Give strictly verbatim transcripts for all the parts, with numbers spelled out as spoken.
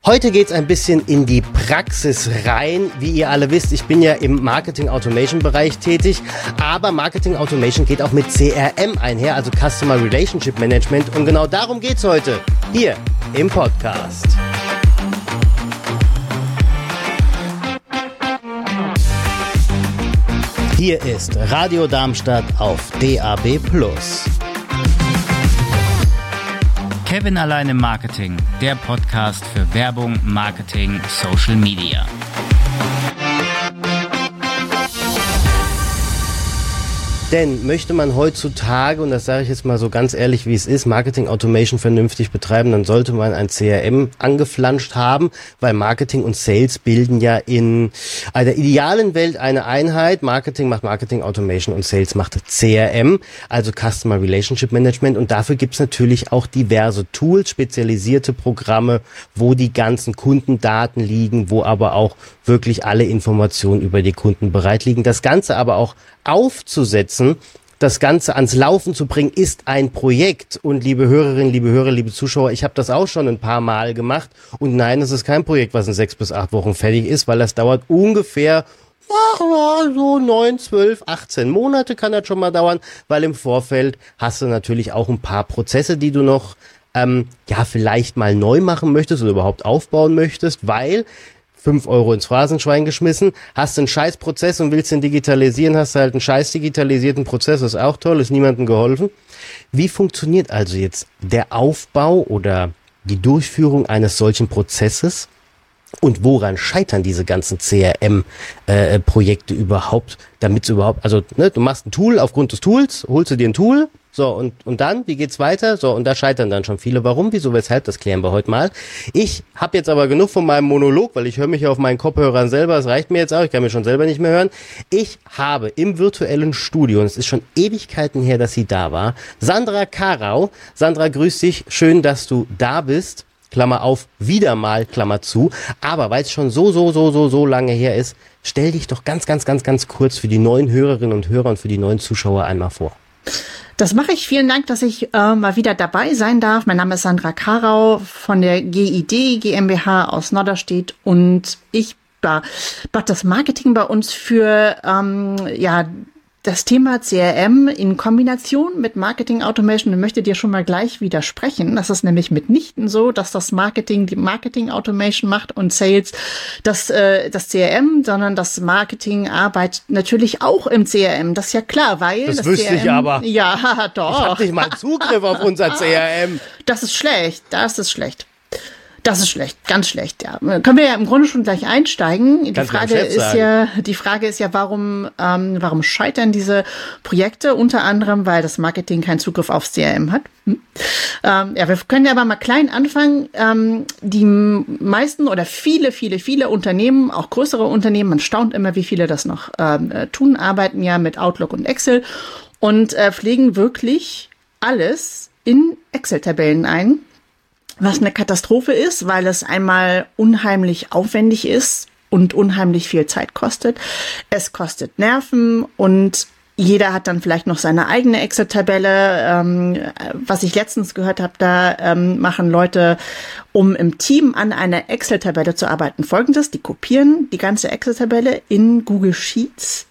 Heute geht's ein bisschen in die Praxis rein. Wie ihr alle wisst, ich bin ja im Marketing-Automation-Bereich tätig, aber Marketing-Automation geht auch mit C R M einher, also Customer Relationship Management. Und genau darum geht's heute hier im Podcast. Hier ist Radio Darmstadt auf D A B plus. Kevin allein im Marketing, der Podcast für Werbung, Marketing, Social Media. Denn möchte man heutzutage, und das sage ich jetzt mal so ganz ehrlich, wie es ist, Marketing Automation vernünftig betreiben, dann sollte man ein C R M angeflanscht haben, weil Marketing und Sales bilden ja in einer idealen Welt eine Einheit. Marketing macht Marketing Automation und Sales macht C R M, also Customer Relationship Management. Und dafür gibt's natürlich auch diverse Tools, spezialisierte Programme, wo die ganzen Kundendaten liegen, wo aber auch wirklich alle Informationen über die Kunden bereit liegen. Das Ganze aber auch aufzusetzen, das Ganze ans Laufen zu bringen, ist ein Projekt. Und liebe Hörerinnen, liebe Hörer, liebe Zuschauer, ich habe das auch schon ein paar Mal gemacht. Und nein, es ist kein Projekt, was in sechs bis acht Wochen fertig ist, weil das dauert ungefähr so neun, zwölf, achtzehn Monate kann das schon mal dauern, weil im Vorfeld hast du natürlich auch ein paar Prozesse, die du noch ähm, ja vielleicht mal neu machen möchtest oder überhaupt aufbauen möchtest, weil fünf Euro ins Phrasenschwein geschmissen, hast einen Scheißprozess und willst den digitalisieren, hast halt einen scheiß digitalisierten Prozess, ist auch toll, ist niemandem geholfen. Wie funktioniert also jetzt der Aufbau oder die Durchführung eines solchen Prozesses und woran scheitern diese ganzen C R M-Projekte äh, überhaupt, damit es überhaupt, also ne, du machst ein Tool aufgrund des Tools, holst du dir ein Tool, so, und, und dann, wie geht's weiter? So, und da scheitern dann schon viele. Warum, wieso, weshalb, das klären wir heute mal. Ich habe jetzt aber genug von meinem Monolog, weil ich höre mich ja auf meinen Kopfhörern selber, das reicht mir jetzt auch, ich kann mich schon selber nicht mehr hören. Ich habe im virtuellen Studio, und es ist schon Ewigkeiten her, dass sie da war, Sandra Karau. Sandra, grüß dich, schön, dass du da bist. Klammer auf, wieder mal, Klammer zu. Aber weil es schon so, so, so, so, so lange her ist, stell dich doch ganz, ganz, ganz, ganz kurz für die neuen Hörerinnen und Hörer und für die neuen Zuschauer einmal vor. Das mache ich. Vielen Dank, dass ich äh, mal wieder dabei sein darf. Mein Name ist Sandra Karau von der G I D GmbH aus Norderstedt und ich äh, mache das Marketing bei uns für ähm, ja das Thema C R M in Kombination mit Marketing Automation. Ich möchte dir schon mal gleich widersprechen. Das ist nämlich mitnichten so, dass das Marketing die Marketing Automation macht und Sales das, äh, das C R M, sondern das Marketing arbeitet natürlich auch im C R M. Das ist ja klar, weil das, das wüsste C R M, ich aber. Ja, doch. Ich habe nicht mal Zugriff auf unser C R M. Das ist schlecht. Das ist schlecht. Das ist schlecht, ganz schlecht, ja. Können wir ja im Grunde schon gleich einsteigen. Die Frage ist ja, die Frage ist ja, warum, ähm, warum scheitern diese Projekte? Unter anderem, weil das Marketing keinen Zugriff aufs C R M hat. Hm. Ähm, ja, wir können ja aber mal klein anfangen. Ähm, die meisten oder viele, viele, viele Unternehmen, auch größere Unternehmen, man staunt immer, wie viele das noch ähm, tun, arbeiten ja mit Outlook und Excel und äh, pflegen wirklich alles in Excel-Tabellen ein. Was eine Katastrophe ist, weil es einmal unheimlich aufwendig ist und unheimlich viel Zeit kostet. Es kostet Nerven und jeder hat dann vielleicht noch seine eigene Excel-Tabelle. Ähm, was ich letztens gehört habe, da ähm, machen Leute, um im Team an einer Excel-Tabelle zu arbeiten, Folgendes. Die kopieren die ganze Excel-Tabelle in Google Sheets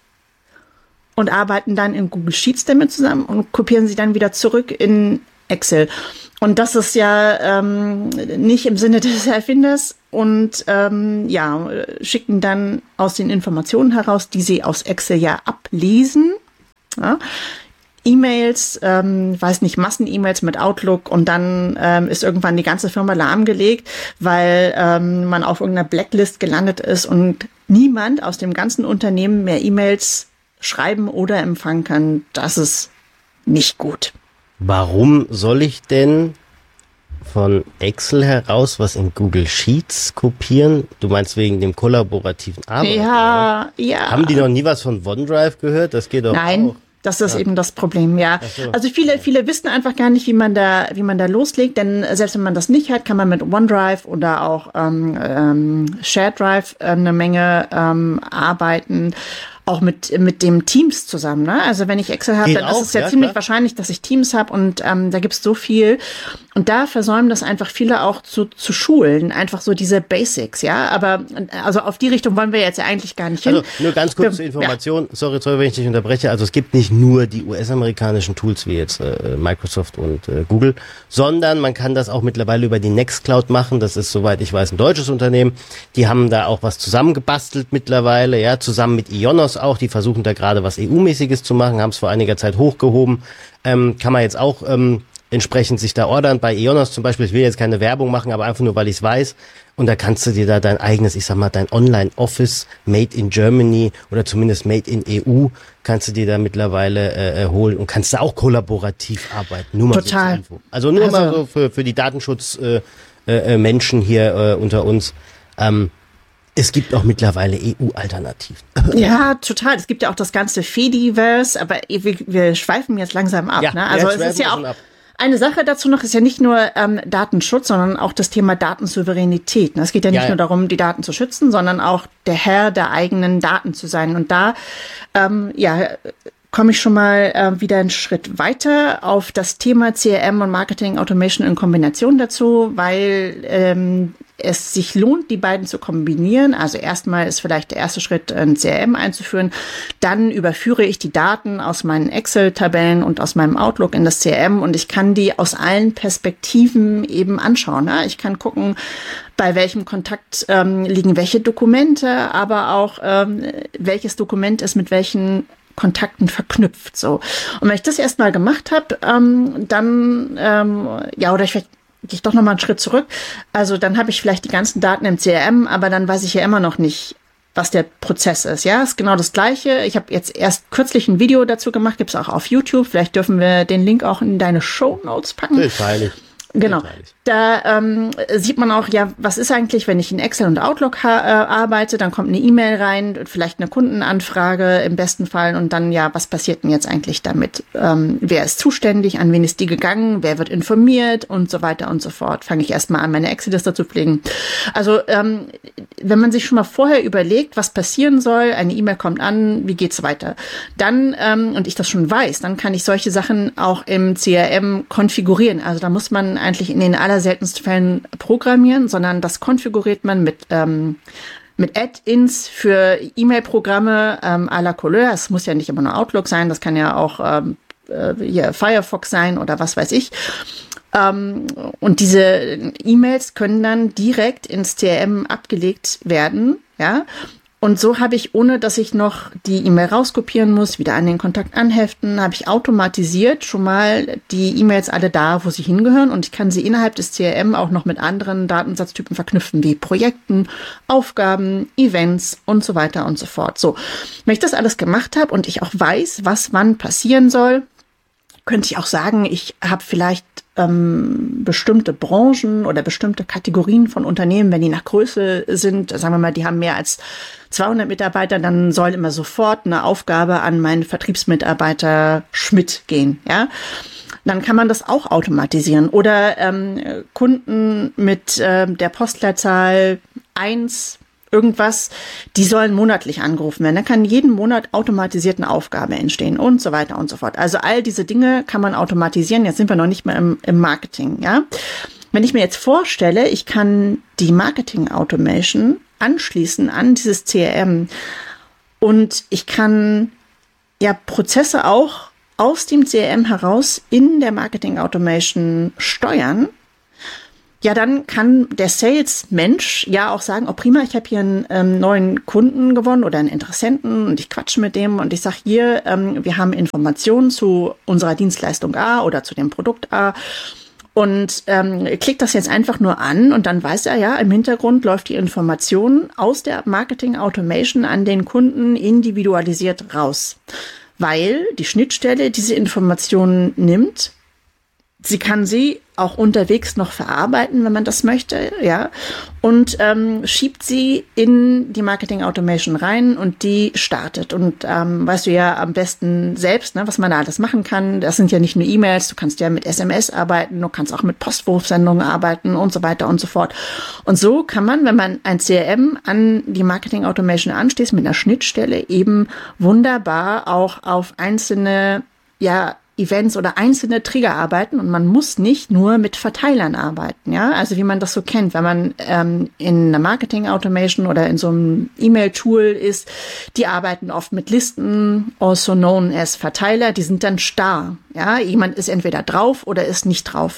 und arbeiten dann in Google Sheets damit zusammen und kopieren sie dann wieder zurück in Excel. Und das ist ja ähm, nicht im Sinne des Erfinders und ähm, ja, schicken dann aus den Informationen heraus, die sie aus Excel ja ablesen, ja, E-Mails, ähm, weiß nicht, Massen-E-Mails mit Outlook und dann ähm, ist irgendwann die ganze Firma lahmgelegt, weil ähm, man auf irgendeiner Blacklist gelandet ist und niemand aus dem ganzen Unternehmen mehr E-Mails schreiben oder empfangen kann. Das ist nicht gut. Warum soll ich denn von Excel heraus was in Google Sheets kopieren? Du meinst wegen dem kollaborativen Arbeiten? Ja, oder? Ja. Haben die noch nie was von OneDrive gehört? Das geht doch Nein. auch. Das ist ja. eben das Problem, ja. So. Also viele, viele wissen einfach gar nicht, wie man da, wie man da loslegt, denn selbst wenn man das nicht hat, kann man mit OneDrive oder auch ähm, ähm, Shared Drive äh, eine Menge ähm, arbeiten. auch mit mit dem Teams zusammen. Ne? Also wenn ich Excel habe, dann auch, ist es ja, ja ziemlich klar. wahrscheinlich, dass ich Teams habe und ähm, da gibt's so viel. Und da versäumen das einfach viele auch zu, zu schulen, einfach so diese Basics, ja. Aber also auf die Richtung wollen wir jetzt ja eigentlich gar nicht hin. Also nur ganz kurz zur Information, ja. sorry, sorry, wenn ich dich unterbreche. Also es gibt nicht nur die U S-amerikanischen Tools wie jetzt äh, Microsoft und äh, Google, sondern man kann das auch mittlerweile über die Nextcloud machen. Das ist, soweit ich weiß, ein deutsches Unternehmen. Die haben da auch was zusammengebastelt mittlerweile, ja, zusammen mit Ionos auch. Die versuchen da gerade was E U-mäßiges zu machen, haben es vor einiger Zeit hochgehoben. Ähm, kann man jetzt auch ähm, entsprechend sich da ordern. Bei Ionos zum Beispiel, ich will jetzt keine Werbung machen, aber einfach nur, weil ich es weiß. Und da kannst du dir da dein eigenes, ich sag mal, dein Online-Office made in Germany oder zumindest made in E U, kannst du dir da mittlerweile äh, holen und kannst da auch kollaborativ arbeiten. Nur mal Total. So Info. Also nur also, mal so für, für die Datenschutz äh, äh, Menschen hier äh, unter uns. Ähm, Es gibt auch mittlerweile E U-Alternativen. Ja, total. Es gibt ja auch das ganze Fediverse, aber wir, wir schweifen jetzt langsam ab. Ja, ne? Also es ist ja auch ab. Eine Sache dazu noch, ist ja nicht nur ähm, Datenschutz, sondern auch das Thema Datensouveränität. Es geht ja nicht ja, ja. nur darum, die Daten zu schützen, sondern auch der Herr der eigenen Daten zu sein. Und da, ähm, ja, komme ich schon mal äh, wieder einen Schritt weiter auf das Thema C R M und Marketing Automation in Kombination dazu, weil ähm, es sich lohnt, die beiden zu kombinieren. Also erstmal ist vielleicht der erste Schritt, ein C R M einzuführen. Dann überführe ich die Daten aus meinen Excel-Tabellen und aus meinem Outlook in das C R M und ich kann die aus allen Perspektiven eben anschauen. Ne? Ich kann gucken, bei welchem Kontakt ähm, liegen welche Dokumente, aber auch ähm, welches Dokument ist mit welchen Kontakten verknüpft. So. Und wenn ich das erstmal gemacht habe, ähm, dann, ähm, ja, oder ich vielleicht gehe ich doch noch mal einen Schritt zurück. Also dann habe ich vielleicht die ganzen Daten im C R M, aber dann weiß ich ja immer noch nicht, was der Prozess ist. Ja, ist genau das Gleiche. Ich habe jetzt erst kürzlich ein Video dazu gemacht, gibt's auch auf YouTube. Vielleicht dürfen wir den Link auch in deine Shownotes packen. Das ist heilig. Genau. Da ähm, sieht man auch, ja, was ist eigentlich, wenn ich in Excel und Outlook ha- äh, arbeite, dann kommt eine E-Mail rein, vielleicht eine Kundenanfrage im besten Fall und dann, ja, was passiert denn jetzt eigentlich damit? Ähm, wer ist zuständig, an wen ist die gegangen, wer wird informiert und so weiter und so fort. Fange ich erstmal an, meine Excel-Liste zu pflegen. Also ähm, wenn man sich schon mal vorher überlegt, was passieren soll, eine E-Mail kommt an, wie geht's weiter? Dann, ähm, und ich das schon weiß, dann kann ich solche Sachen auch im C R M konfigurieren. Also da muss man eigentlich in den allerseltensten Fällen programmieren, sondern das konfiguriert man mit ähm, mit Add-ins für E-Mail-Programme ähm, à la Couleur. Es muss ja nicht immer nur Outlook sein, das kann ja auch ähm, äh, hier Firefox sein oder was weiß ich. Ähm, und diese E-Mails können dann direkt ins C R M abgelegt werden, ja. Und so habe ich, ohne dass ich noch die E-Mail rauskopieren muss, wieder an den Kontakt anheften, habe ich automatisiert schon mal die E-Mails alle da, wo sie hingehören. Und ich kann sie innerhalb des C R M auch noch mit anderen Datensatztypen verknüpfen, wie Projekten, Aufgaben, Events und so weiter und so fort. So, wenn ich das alles gemacht habe und ich auch weiß, was wann passieren soll, könnte ich auch sagen, ich habe vielleicht ähm, bestimmte Branchen oder bestimmte Kategorien von Unternehmen, wenn die nach Größe sind, sagen wir mal, die haben mehr als zweihundert Mitarbeiter, dann soll immer sofort eine Aufgabe an meinen Vertriebsmitarbeiter Schmidt gehen, ja. Dann kann man das auch automatisieren. Oder ähm, Kunden mit äh, der Postleitzahl eins irgendwas, die sollen monatlich angerufen werden. Dann kann jeden Monat automatisiert eine Aufgabe entstehen und so weiter und so fort. Also all diese Dinge kann man automatisieren. Jetzt sind wir noch nicht mehr im, im Marketing, ja. Wenn ich mir jetzt vorstelle, ich kann die Marketing Automation anschließen an dieses C R M und ich kann ja Prozesse auch aus dem C R M heraus in der Marketing Automation steuern, ja, dann kann der Sales-Mensch ja auch sagen, oh prima, ich habe hier einen ähm, neuen Kunden gewonnen oder einen Interessenten und ich quatsche mit dem und ich sage hier, ähm, wir haben Informationen zu unserer Dienstleistung A oder zu dem Produkt A und ähm, klickt das jetzt einfach nur an und dann weiß er, ja, im Hintergrund läuft die Information aus der Marketing Automation an den Kunden individualisiert raus, weil die Schnittstelle diese Informationen nimmt, Sie kann sie auch unterwegs noch verarbeiten, wenn man das möchte, ja, und ähm, schiebt sie in die Marketing Automation rein und die startet. Und ähm, weißt du ja am besten selbst, ne, was man da alles machen kann. Das sind ja nicht nur E-Mails, du kannst ja mit S M S arbeiten, du kannst auch mit Postwurfsendungen arbeiten und so weiter und so fort. Und so kann man, wenn man ein C R M an die Marketing Automation anschließt, mit einer Schnittstelle eben wunderbar auch auf einzelne, ja, Events oder einzelne Trigger arbeiten und man muss nicht nur mit Verteilern arbeiten, ja, also wie man das so kennt, wenn man ähm, in einer Marketing Automation oder in so einem E-Mail-Tool ist, die arbeiten oft mit Listen, also known as Verteiler, die sind dann starr, ja, jemand ist entweder drauf oder ist nicht drauf.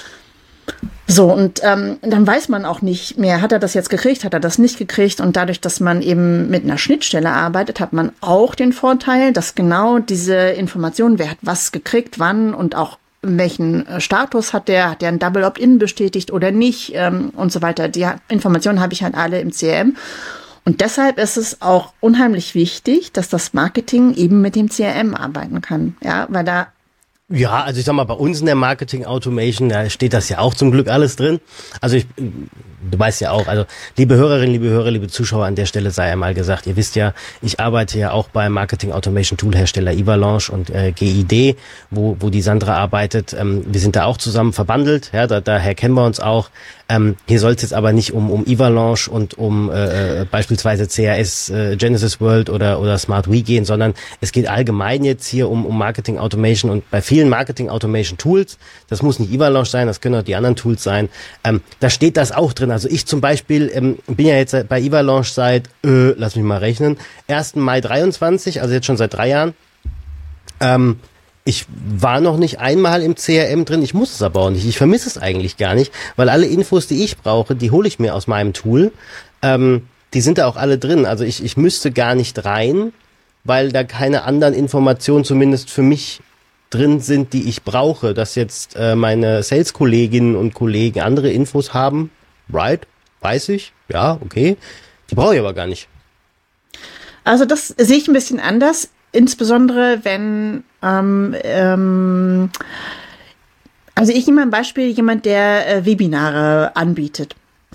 So, und ähm, dann weiß man auch nicht mehr, hat er das jetzt gekriegt, hat er das nicht gekriegt. Und dadurch, dass man eben mit einer Schnittstelle arbeitet, hat man auch den Vorteil, dass genau diese Informationen, wer hat was gekriegt, wann und auch welchen Status hat der, hat der ein Double Opt-in bestätigt oder nicht ähm, und so weiter. Die Informationen habe ich halt alle im C R M. Und deshalb ist es auch unheimlich wichtig, dass das Marketing eben mit dem C R M arbeiten kann, ja, weil da Ja, also ich sag mal, bei uns in der Marketing Automation, da steht das ja auch zum Glück alles drin. Also ich, du weißt ja auch, also liebe Hörerinnen, liebe Hörer, liebe Zuschauer, an der Stelle sei einmal gesagt, ihr wisst ja, ich arbeite ja auch beim Marketing Automation Tool Hersteller Ivalanche und äh, G I D, wo wo die Sandra arbeitet. Ähm, wir sind da auch zusammen verbandelt, ja, da, daher kennen wir uns auch. Ähm, hier soll es jetzt aber nicht um um Ivalanche und um äh, beispielsweise C R S äh, Genesis World oder oder Smart We gehen, sondern es geht allgemein jetzt hier um um Marketing Automation und bei vielen Marketing Automation Tools, das muss nicht Ivalanche sein, das können auch die anderen Tools sein, ähm, da steht das auch drin. Also ich zum Beispiel ähm, bin ja jetzt bei Ivalanche seit, äh, lass mich mal rechnen, ersten Mai dreiundzwanzig, also jetzt schon seit drei Jahren. Ähm, Ich war noch nicht einmal im C R M drin, ich muss es aber auch nicht, ich vermisse es eigentlich gar nicht, weil alle Infos, die ich brauche, die hole ich mir aus meinem Tool, ähm, die sind da auch alle drin, also ich, ich müsste gar nicht rein, weil da keine anderen Informationen zumindest für mich drin sind, die ich brauche, dass jetzt äh, meine Sales-Kolleginnen und Kollegen andere Infos haben, right, weiß ich, ja, okay, die brauche ich aber gar nicht. Also das sehe ich ein bisschen anders. Insbesondere wenn, ähm, ähm, also ich nehme mal ein Beispiel, jemand, der äh, Webinare anbietet.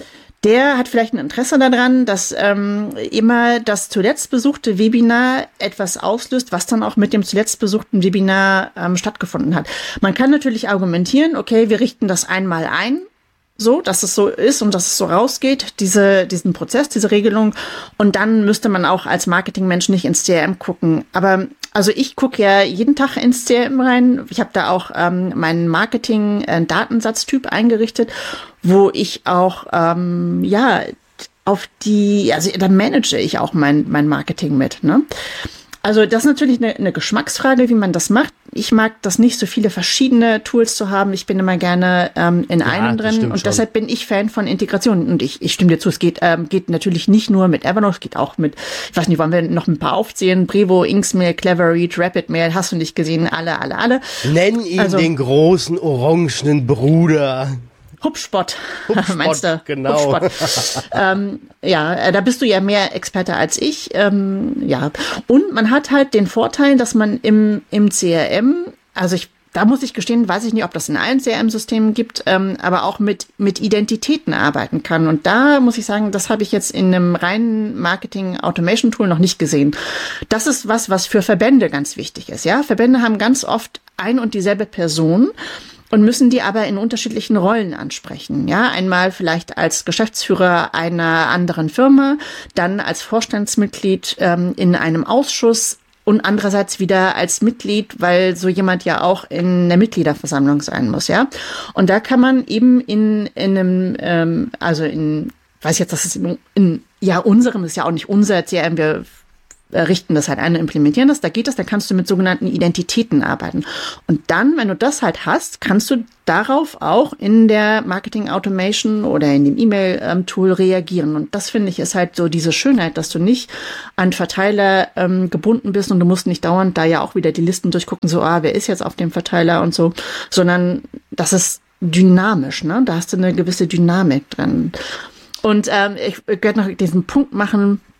Der hat vielleicht ein Interesse daran, dass ähm, immer das zuletzt besuchte Webinar etwas auslöst, was dann auch mit dem zuletzt besuchten Webinar ähm, stattgefunden hat. Man kann natürlich argumentieren, okay, wir richten das einmal ein, so, dass es so ist und dass es so rausgeht, diese, diesen Prozess, diese Regelung. Und dann müsste man auch als Marketingmensch nicht ins C R M gucken. Aber also ich gucke ja jeden Tag ins C R M rein. Ich habe da auch ähm, meinen Marketing-Datensatztyp eingerichtet, wo ich auch, ähm, ja, auf die, also da manage ich auch mein, mein Marketing mit, ne? Also das ist natürlich eine, eine Geschmacksfrage, wie man das macht. Ich mag das nicht, so viele verschiedene Tools zu haben. Ich bin immer gerne ähm, in ja, einem drin und schon. Deshalb bin ich Fan von Integration. Und ich, ich stimme dir zu, es geht, ähm, geht natürlich nicht nur mit Evernote, es geht auch mit, ich weiß nicht, wollen wir noch ein paar aufzählen? Brevo, Inksmail, Cleverreach, RapidMail, hast du nicht gesehen? Alle, alle, alle. Nenn ihn also, den großen orangenen Bruder. Hubspot, Hubspot, meinst du? Genau. Hubspot. ähm, ja, da bist du ja mehr Experte als ich. Ähm, ja, und man hat halt den Vorteil, dass man im im C R M, also ich, da muss ich gestehen, weiß ich nicht, ob das in allen C R M-Systemen gibt, ähm, aber auch mit mit Identitäten arbeiten kann. Und da muss ich sagen, das habe ich jetzt in einem reinen Marketing-Automation-Tool noch nicht gesehen. Das ist was, was für Verbände ganz wichtig ist. Ja, Verbände haben ganz oft ein und dieselbe Person und müssen die aber in unterschiedlichen Rollen ansprechen. Ja, einmal vielleicht als Geschäftsführer einer anderen Firma, dann als Vorstandsmitglied ähm, in einem Ausschuss und andererseits wieder als Mitglied, weil so jemand ja auch in der Mitgliederversammlung sein muss. Ja, und da kann man eben in, in einem, ähm, also in, weiß jetzt, das ist in, in ja unserem, ist ja auch nicht unser C R M, wir richten das halt ein und implementieren das, da geht es, da kannst du mit sogenannten Identitäten arbeiten. Und dann, wenn du das halt hast, kannst du darauf auch in der Marketing Automation oder in dem E-Mail-Tool reagieren. Und das finde ich ist halt so diese Schönheit, dass du nicht an Verteiler ähm, gebunden bist und du musst nicht dauernd da ja auch wieder die Listen durchgucken, so, ah, wer ist jetzt auf dem Verteiler und so, sondern das ist dynamisch, ne? Da hast du eine gewisse Dynamik drin. Und ähm, ich werde noch diesen Punkt machen,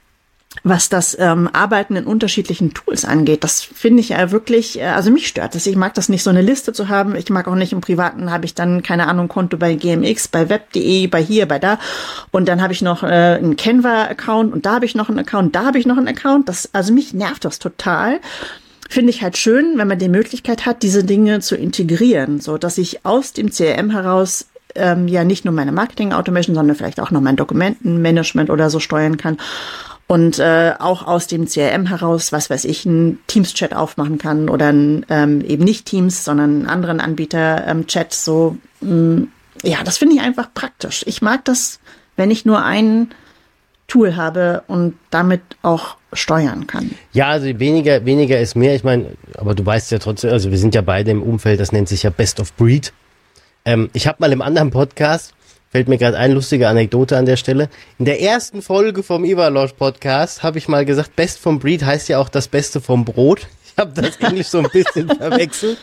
was das ähm, Arbeiten in unterschiedlichen Tools angeht. Das finde ich ja wirklich, äh, also mich stört das. Ich mag das nicht, so eine Liste zu haben. Ich mag auch nicht, im Privaten habe ich dann, keine Ahnung, Konto bei G M X, bei web punkt de, bei hier, bei da. Und dann habe ich noch äh, einen Canva-Account und da habe ich noch einen Account, da habe ich noch einen Account. Das, also mich nervt das total. Finde ich halt schön, wenn man die Möglichkeit hat, diese Dinge zu integrieren, so dass ich aus dem C R M heraus ähm, ja nicht nur meine Marketing-Automation, sondern vielleicht auch noch mein Dokumentenmanagement oder so steuern kann. Und äh, auch aus dem C R M heraus, was weiß ich, einen Teams-Chat aufmachen kann oder ein, ähm, eben nicht Teams, sondern einen anderen Anbieter-Chat. Ähm, so, mh, ja, das finde ich einfach praktisch. Ich mag das, wenn ich nur ein Tool habe und damit auch steuern kann. Ja, also weniger weniger ist mehr. Ich meine, aber du weißt ja trotzdem, also wir sind ja beide im Umfeld, das nennt sich ja Best of Breed. Ähm, ich habe mal im anderen Podcast, fällt mir gerade ein, lustige Anekdote an der Stelle. In der ersten Folge vom Ivalosch Podcast habe ich mal gesagt, Best vom Breed heißt ja auch das Beste vom Brot. Ich habe das Englisch so ein bisschen verwechselt.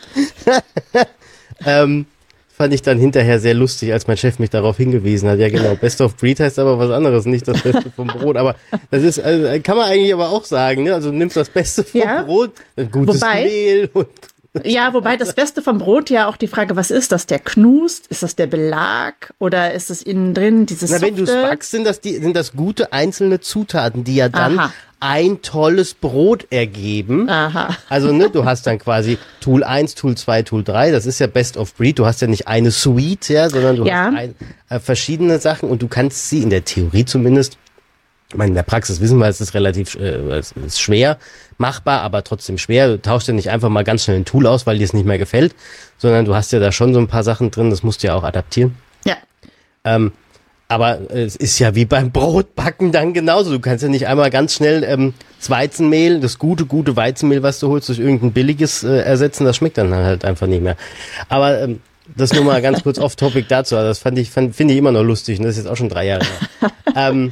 ähm, fand ich dann hinterher sehr lustig, als mein Chef mich darauf hingewiesen hat. Ja genau, Best of Breed heißt aber was anderes, nicht das Beste vom Brot. Aber das ist, also, kann man eigentlich aber auch sagen, ne? Also du nimmst das Beste vom ja. Brot, ein gutes Wobei, Mehl und ja, wobei das Beste vom Brot ja auch die Frage, was ist das? Der Knust? Ist das der Belag? Oder ist es innen drin dieses Na, wenn du es Softe? backst, sind das, die, sind das gute einzelne Zutaten, die ja dann Aha. ein tolles Brot ergeben. Aha. Also, ne, du hast dann quasi Tool eins, Tool zwei, Tool drei. Das ist ja Best of Breed. Du hast ja nicht eine Suite, ja, sondern du Ja. hast ein, äh, verschiedene Sachen und du kannst sie in der Theorie zumindest, ich meine, in der Praxis wissen wir, es ist relativ äh, es ist schwer machbar, aber trotzdem schwer. Du tauschst ja nicht einfach mal ganz schnell ein Tool aus, weil dir es nicht mehr gefällt, sondern du hast ja da schon so ein paar Sachen drin, das musst du ja auch adaptieren. Ja. Ähm, aber es ist ja wie beim Brotbacken dann genauso. Du kannst ja nicht einmal ganz schnell ähm, das Weizenmehl, das gute, gute Weizenmehl, was du holst, durch irgendein billiges äh, ersetzen. Das schmeckt dann halt einfach nicht mehr. Aber ähm, das nur mal ganz kurz off-topic dazu. Also das fand ich, fand, finde ich immer noch lustig. Und das ist jetzt auch schon drei Jahre her. ähm,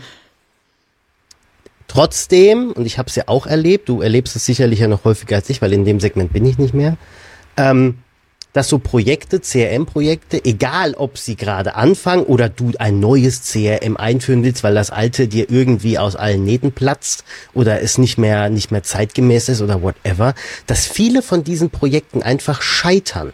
Trotzdem, und ich habe es ja auch erlebt, du erlebst es sicherlich ja noch häufiger als ich, weil in dem Segment bin ich nicht mehr, ähm, dass so Projekte, C R M-Projekte, egal ob sie gerade anfangen oder du ein neues C R M einführen willst, weil das alte dir irgendwie aus allen Nähten platzt oder es nicht mehr, nicht mehr zeitgemäß ist oder whatever, dass viele von diesen Projekten einfach scheitern.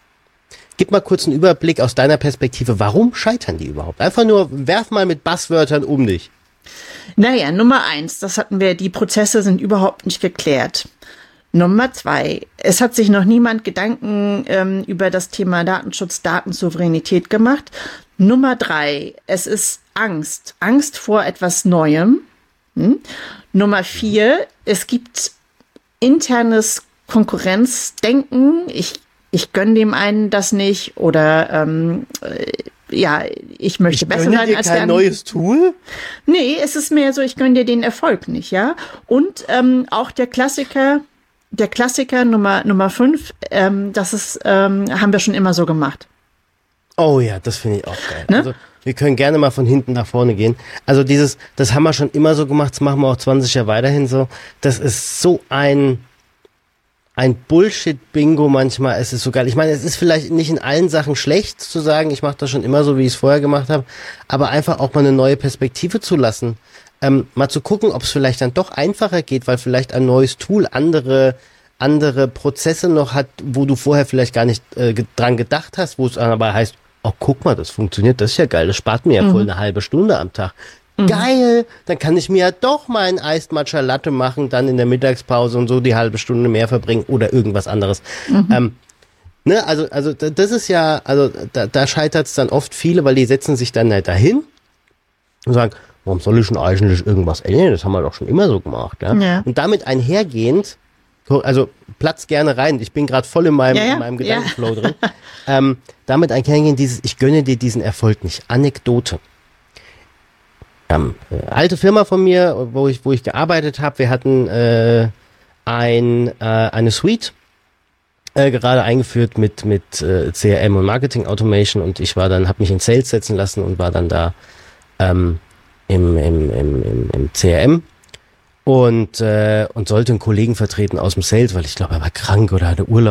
Gib mal kurz einen Überblick aus deiner Perspektive, warum scheitern die überhaupt? Einfach nur, werf mal mit Buzzwörtern um dich. Naja, Nummer eins, das hatten wir, die Prozesse sind überhaupt nicht geklärt. Nummer zwei, es hat sich noch niemand Gedanken ähm, über das Thema Datenschutz, Datensouveränität gemacht. Nummer drei, es ist Angst, Angst vor etwas Neuem. Hm? Nummer vier, es gibt internes Konkurrenzdenken. Ich, ich gönne dem einen das nicht oder ähm, ja, ich möchte ich besser sein dir als kein der andere. Neues Tool? Nee, es ist mehr so, ich gönne dir den Erfolg nicht, ja. Und ähm, auch der Klassiker, der Klassiker Nummer Nummer fünf, ähm, das ist, ähm, haben wir schon immer so gemacht. Oh ja, das finde ich auch geil. Ne? Also wir können gerne mal von hinten nach vorne gehen. Also dieses, das haben wir schon immer so gemacht, das machen wir auch zwanzig Jahre weiterhin so. Das ist so ein ein Bullshit-Bingo manchmal. Es ist so geil. Ich meine, es ist vielleicht nicht in allen Sachen schlecht zu sagen, ich mache das schon immer so, wie ich es vorher gemacht habe, aber einfach auch mal eine neue Perspektive zu lassen. Ähm, mal zu gucken, ob es vielleicht dann doch einfacher geht, weil vielleicht ein neues Tool andere andere Prozesse noch hat, wo du vorher vielleicht gar nicht äh, dran gedacht hast, wo es aber heißt, oh, guck mal, das funktioniert, das ist ja geil, das spart mir ja voll eine halbe Stunde am Tag. Mhm. Geil, dann kann ich mir ja doch mal ein Iced Matcha Latte machen, dann in der Mittagspause und so die halbe Stunde mehr verbringen oder irgendwas anderes. Mhm. Ähm, ne, also, also das ist ja, also da, da scheitert es dann oft viele, weil die setzen sich dann halt dahin und sagen, warum soll ich denn eigentlich irgendwas ändern? Das haben wir doch schon immer so gemacht. Ja? Ja. Und damit einhergehend, also platz gerne rein, ich bin gerade voll in meinem, ja, ja. in meinem Gedankenflow ja. drin, ähm, damit einhergehend dieses, ich gönne dir diesen Erfolg nicht. Anekdote. Ähm, äh, alte Firma von mir, wo ich wo ich gearbeitet habe, wir hatten äh, ein äh, eine Suite äh, gerade eingeführt mit mit äh, C R M und Marketing Automation und ich war dann, habe mich in Sales setzen lassen und war dann da ähm, im, im, im, im, im C R M und äh, und sollte einen Kollegen vertreten aus dem Sales, weil ich glaube, er war krank oder hatte Urlaub.